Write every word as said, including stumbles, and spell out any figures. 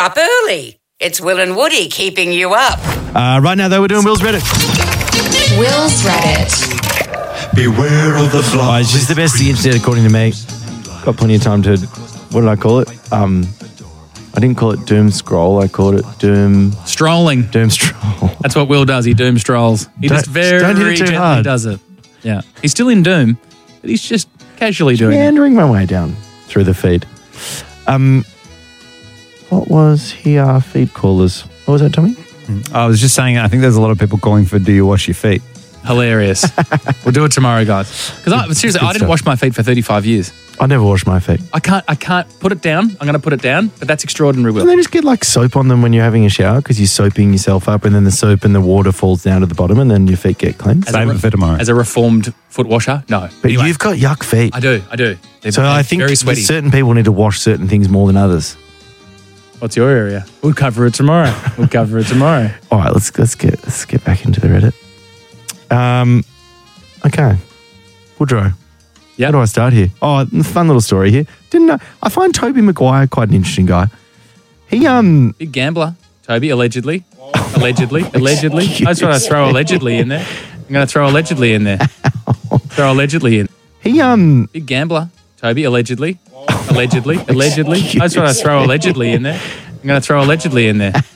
up early. It's Will and Woody keeping you up. Uh, right now, though, we're doing Will's Reddit. Will's Reddit. Beware of the fly. Oh, it's just the best of the internet, according to me. Got plenty of time to... What did I call it? Um, I didn't call it doom scroll. I called it doom... Strolling. Doom stroll. That's what Will does. He doom strolls. He Don't- just very don't hit it too gently hard. does it. Yeah. He's still in doom, but he's just casually doing it. Meandering my way down through the feed. Um, what was here? Feed callers. What was that, Tommy? I was just saying, I think there's a lot of people calling for do you wash your feet? Hilarious. We'll do it tomorrow, guys. Because I, seriously, Good I didn't stuff. wash my feet for thirty-five years. I never wash my feet. I can't. I can't put it down. I'm going to put it down, but that's extraordinary, Will. Don't they just get like soap on them when you're having a shower because you're soaping yourself up and then the soap and the water falls down to the bottom and then your feet get cleansed? As a Save re- it for tomorrow. As a reformed foot washer, no. But Anyway, you've got yuck feet. I do. I do. They're So they're I think very sweaty. certain people need to wash certain things more than others. What's your area? We'll cover it tomorrow. We'll cover it tomorrow. All right, let's let's get let's get back into the Reddit. Um, okay, Woodrow. Yeah. How do I start here? Oh, fun little story here. Didn't know, I find Toby Maguire quite an interesting guy. He um Big gambler, Toby, allegedly. Allegedly. Allegedly. I just want to throw allegedly in there. I'm going to throw allegedly in there. Throw allegedly in. he um Big gambler, Toby, allegedly. Allegedly. Allegedly. I just want to throw allegedly in there. I'm going to throw allegedly in there.